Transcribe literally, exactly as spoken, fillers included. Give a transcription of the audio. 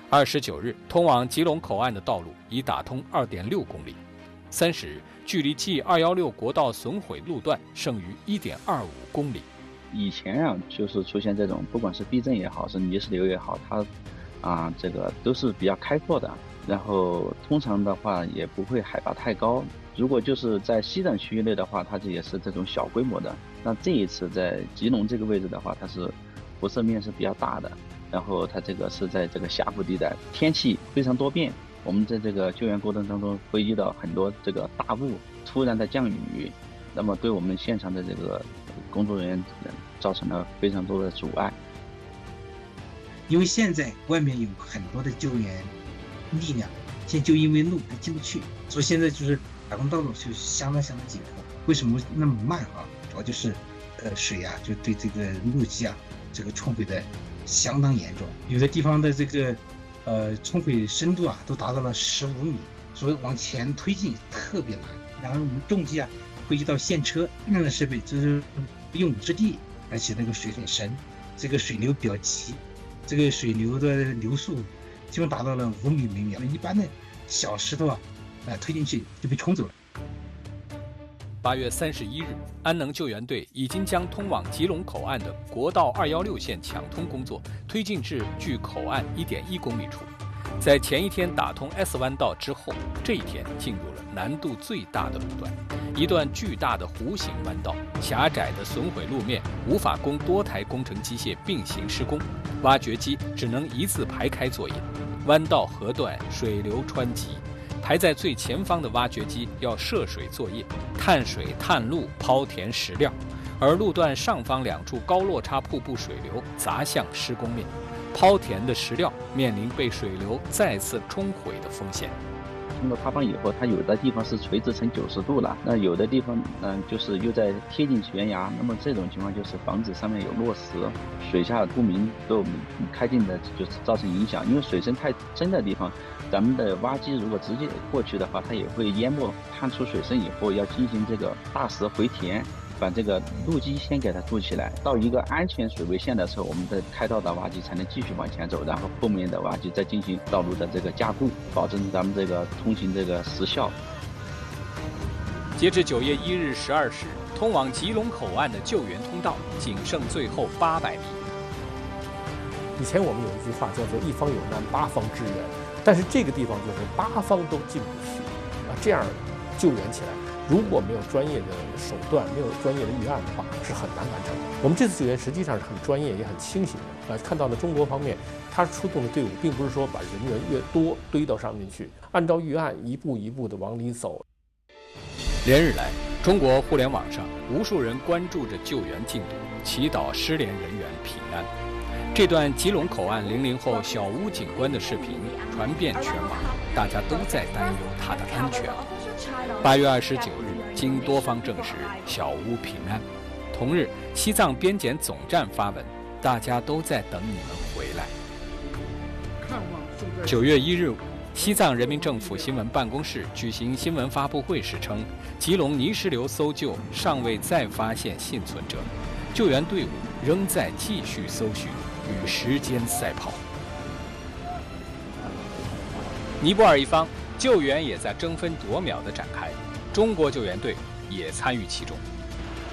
二十九日，通往吉隆口岸的道路已打通二点六公里。三十日，距离 G 二一六国道损毁路段剩余一点二五公里。 以前啊，就是出现这种，不管是地震也好，是泥石流也好，它啊这个都是比较开阔的。然后通常的话也不会海拔太高。如果就是在西藏区域内的话，它这也是这种小规模的。那这一次在吉隆这个位置的话，它是辐射面是比较大的。然后它这个是在这个峡谷地带，天气非常多变。我们在这个救援过程当中会遇到很多这个大雾，突然的降雨，那么对我们现场的这个工作人员造成了非常多的阻碍。 因为现在外面有很多的救援力量，现在就因为路它进不去，所以现在就是打工道路就相当相当紧迫。为什么那么慢啊？主要就是呃水啊，就对这个路基啊这个冲毁的相当严重，有的地方的这个呃冲毁深度啊都达到了十五米，所以往前推进特别难。然后我们重机啊会遇到现车大量的设备，就是不用武之地，而且那个水很深，这个水流比较急，这个水流的流速基本达到了五米每秒，一般的小石头啊，呃推进去就被冲走了。 八月三十一日，安能救援队已经将通往吉隆口岸的国道二一六线抢通工作推进至距口岸一点一公里处。在前一天打通 S 弯道之后，这一天进入了难度最大的路段，一段巨大的弧形弯道，狭窄的损毁路面无法供多台工程机械并行施工，挖掘机只能一字排开作业。弯道河段水流湍急，排在最前方的挖掘机要涉水作业，探水、探路、抛填石料，而路段上方两处高落差瀑布水流砸向施工面，抛填的石料面临被水流再次冲毁的风险。 通过塌方以后，它有的地方是垂直成九十度了，那有的地方嗯、呃、就是又在贴近悬崖，那么这种情况就是防止上面有落石，水下不明对我们开进的就是造成影响。因为水深太深的地方，咱们的挖机如果直接过去的话，它也会淹没。探出水深以后，要进行这个大石回填，把这个路基先给它筑起来，到一个安全水位线的时候，我们的开道的挖机才能继续往前走，然后后面的挖机再进行道路的这个加固，保证咱们这个通行这个时效。 截至九月一日十二时，通往吉隆口岸的救援通道仅剩最后八百米。 以前我们有一句话叫做“一方有难，八方支援”，但是这个地方就是八方都进不去啊，这样救援起来，如果没有专业的手段，没有专业的预案的话，是很难完成的。我们这次救援实际上是很专业也很清醒的。呃，看到了中国方面，他出动的队伍并不是说把人员越多堆到上面去，按照预案一步一步的往里走。 连日来，中国互联网上无数人关注着救援进度，祈祷失联人员平安。这段吉隆口岸零零后小吴警官的视频传遍全网，大家都在担忧他的安全。八月二十九日，经多方证实，小吴平安。同日，西藏边检总站发文，大家都在等你们回来。九月一日，西藏人民政府新闻办公室举行新闻发布会时称，吉隆泥石流搜救尚未再发现幸存者，救援队伍仍在继续搜寻，与时间赛跑。尼泊尔一方，救援也在争分夺秒地展开，中国救援队也参与其中。